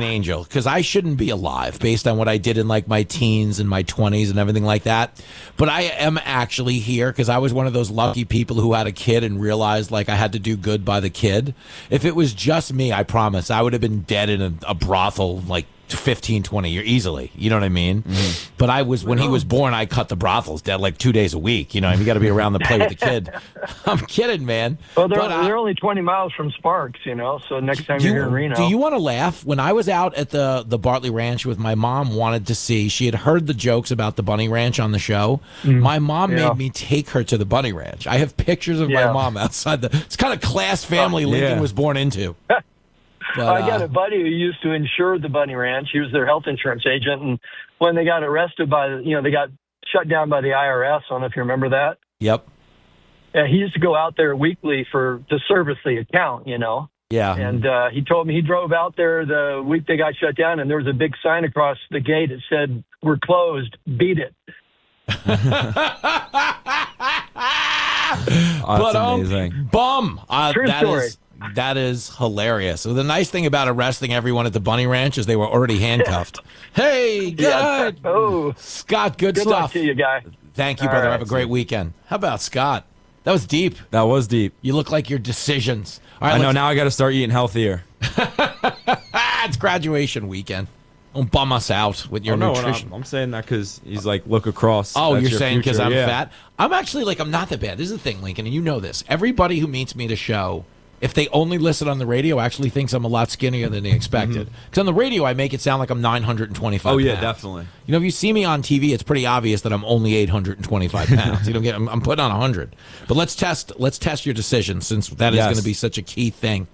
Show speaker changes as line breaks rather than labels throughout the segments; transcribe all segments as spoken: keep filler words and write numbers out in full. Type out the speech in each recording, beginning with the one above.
guardian angel because I shouldn't be alive based on what I did in like my teens and my twenties and everything like that. But I am actually here because I was one of those lucky people who had a kid and realized like I had to do good by the kid. If it was just me, I promise I would have been dead in a, a brothel like fifteen, twenty years easily. You know what I mean? Mm-hmm. But I was, when he was born, I cut the brothels dead like two days a week. You know, you got to be around the play with the kid. I'm kidding, man.
Well, they're,
but, uh,
they're only twenty miles from Sparks, you know, so next time
you,
you're here in Reno.
Do you want to laugh? When I was out at the, the Bartley Ranch with my mom, wanted to see, she had heard the jokes about the Bunny Ranch on the show. Mm. My mom yeah. made me take her to the Bunny Ranch. I have pictures of yeah. my mom outside the, it's kind of class family oh, Lincoln yeah. was born into. But,
I got
uh,
a buddy who used to insure the Bunny Ranch. He was their health insurance agent, and when they got arrested by, the, you know, they got shut down by the I R S. I don't know if you remember that.
Yep.
Yeah, he used to go out there weekly for to service the account, you know.
Yeah.
And uh, he told me he drove out there the week they got shut down, and there was a big sign across the gate that said, "We're closed. Beat it."
Oh, that's
but, um,
amazing.
Bum. Uh,
True
that
story.
Is, that is hilarious. So the nice thing about arresting everyone at the Bunny Ranch is they were already handcuffed. Hey, good.
Yeah. Oh,
Scott, good,
good
stuff.
luck to you, guy.
Thank you,
All
brother.
right.
Have a great weekend. How about Scott? That was deep.
That was deep.
You look like your decisions. All right,
I know.
let's-
Now I got to start eating healthier.
It's graduation weekend. Don't bum us out with your
oh, no,
nutrition.
I'm, I'm saying that because he's like, look across.
Oh,
That's
you're
your
saying because
future.
I'm
yeah.
fat? I'm actually like, I'm not that bad. This is the thing, Lincoln, and you know this. Everybody who meets me at a show, if they only listen on the radio, actually thinks I'm a lot skinnier than they expected. Because mm-hmm. on the radio, I make it sound like I'm nine hundred twenty-five
Oh, yeah,
pounds.
definitely.
You know, if you see me on T V, it's pretty obvious that I'm only eight hundred twenty-five pounds. You don't get, I'm, I'm putting on one hundred. But let's test, let's test your decision since that is
Yes.
going to be such a key thing.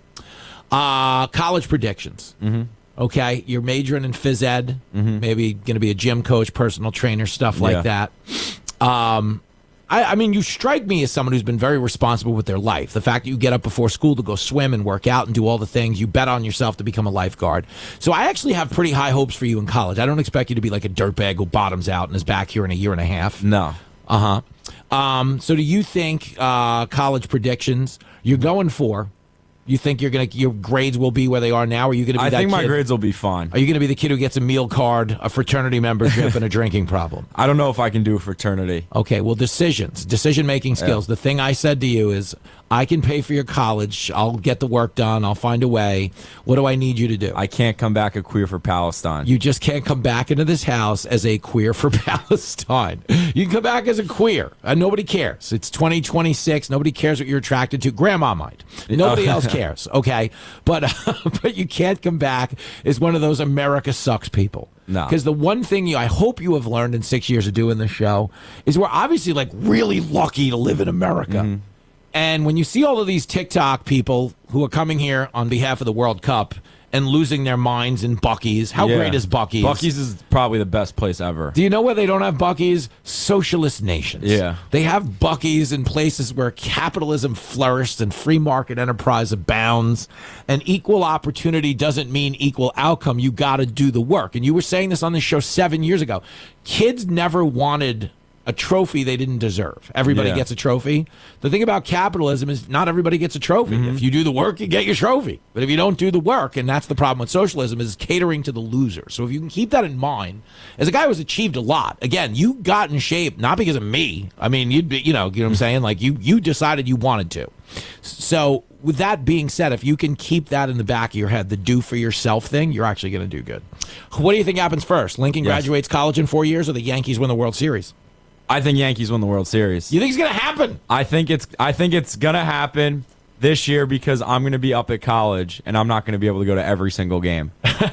Uh, college predictions.
Mm-hmm.
Okay, you're majoring in phys ed, mm-hmm. maybe going to be a gym coach, personal trainer, stuff like
Yeah.
that. Um, I, I mean, you strike me as someone who's been very responsible with their life. The fact that you get up before school to go swim and work out and do all the things, you bet on yourself to become a lifeguard. So I actually have pretty high hopes for you in college. I don't expect you to be like a dirtbag who bottoms out and is back here in a year and a half.
No.
Uh-huh. Um, so do you think uh, college predictions you're going for? You think you're gonna your grades will be where they are now? Or are you gonna be
I
that
think my
kid?
grades will be fine.
Are you gonna be the kid who gets a meal card, a fraternity membership, and a drinking problem?
I don't know if I can do a fraternity.
Okay, well, decisions, decision-making skills. Yeah. The thing I said to you is, I can pay for your college. I'll get the work done. I'll find a way. What do I need you to do?
I can't come back a queer for Palestine.
You just can't come back into this house as a queer for Palestine. You can come back as a queer. And nobody cares. It's twenty twenty-six. Nobody cares what you're attracted to. Grandma might. Nobody else cares, okay? But, but you can't come back as one of those America sucks people.
No.
Because the one thing you, I hope you have learned in six years of doing this show is we're obviously like really lucky to live in America. Mm-hmm. And when you see all of these TikTok people who are coming here on behalf of the World Cup and losing their minds in Buc-ee's, how
Yeah.
great is Buc-ee's?
Buc-ee's is probably the best place ever.
Do you know where they don't have Buc-ee's? Socialist nations.
Yeah.
They have Buc-ee's in places where capitalism flourished and free market enterprise abounds. And equal opportunity doesn't mean equal outcome. You got to do the work. And you were saying this on this show seven years ago. Kids never wanted a trophy they didn't deserve. Everybody
Yeah.
gets a trophy. The thing about capitalism is not everybody gets a trophy.
Mm-hmm.
If you do the work, you get your trophy. But if you don't do the work, and that's the problem with socialism, is catering to the loser. So if you can keep that in mind, as a guy who's achieved a lot, again, you got in shape not because of me. I mean, you'd be, you know, you know what I'm saying? Like you, you decided you wanted to. So with that being said, if you can keep that in the back of your head, the do for yourself thing, you're actually going to do good. What do you think happens first? Lincoln
Yes.
graduates college in four years, or the Yankees win the World Series?
I think Yankees win the World Series.
You think it's going to happen?
I think it's I think it's gonna happen this year because I'm gonna be up at college and I'm not gonna be able to go to every single game.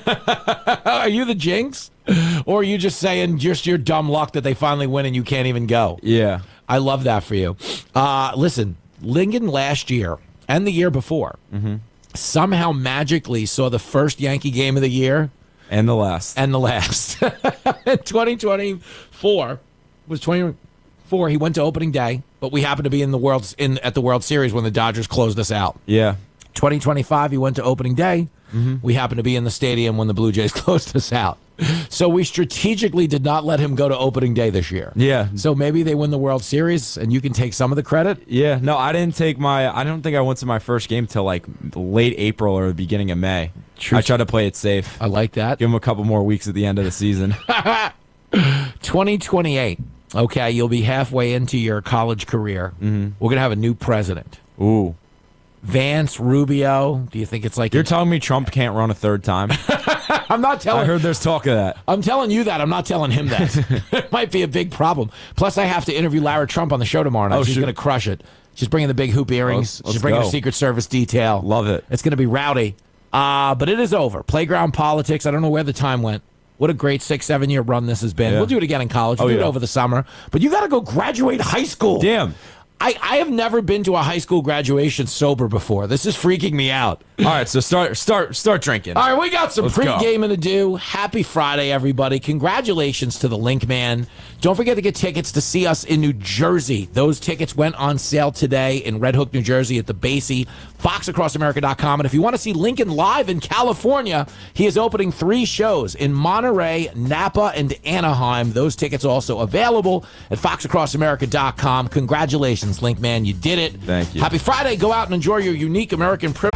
Are you the jinx? Or are you just saying just your dumb luck that they finally win and you can't even go?
Yeah.
I love that for you. Uh, listen, Lincoln last year and the year before
Mm-hmm.
somehow magically saw the first Yankee game of the year
And the last.
and the last. In twenty twenty-four was twenty-four. He went to opening day, but we happened to be in the World in at the World Series when the Dodgers closed us out.
Yeah.
twenty twenty-five, he went to opening day.
Mm-hmm.
We happened to be in the stadium when the Blue Jays closed us out. So we strategically did not let him go to opening day this year.
Yeah.
So maybe they win the World Series and you can take some of the credit.
Yeah. No, I didn't take my I don't think I went to my first game till like late April or the beginning of May.
True.
I try to play it safe.
I like that.
Give him a couple more weeks at the end of the season.
twenty twenty-eight. Okay, you'll be halfway into your college career. Mm-hmm. We're going to have a new president.
Ooh.
Vance, Rubio. Do you think it's like...
You're telling me Trump can't run a third time?
I'm not telling...
I heard there's talk of that.
I'm telling you that. I'm not telling him that. It might be a big problem. Plus, I have to interview Lara Trump on the show tomorrow night.
Oh,
She's
shoot.
going to crush it. She's bringing the big hoop earrings.
Let's- let's
She's bringing
go.
a Secret Service detail.
Love it.
It's going to be rowdy. Uh, but it is over. Playground politics. I don't know where the time went. What a great six, seven year run this has been.
Yeah.
We'll do it again in college. We'll
Oh,
do it
yeah.
over the summer. But you got to go graduate high school.
Damn.
I, I have never been to a high school graduation sober before. This is freaking me out.
All right, so start start start drinking.
All right, we got some
Let's go.
pre-gaming to do. Happy Friday, everybody. Congratulations to the Link Man. Don't forget to get tickets to see us in New Jersey. Those tickets went on sale today in Red Hook, New Jersey at the Basie, fox across america dot com. And if you want to see Lincoln live in California, he is opening three shows in Monterey, Napa, and Anaheim. Those tickets also available at fox across america dot com. Congratulations, Link Man. You did it.
Thank you.
Happy Friday. Go out and enjoy your unique American privilege.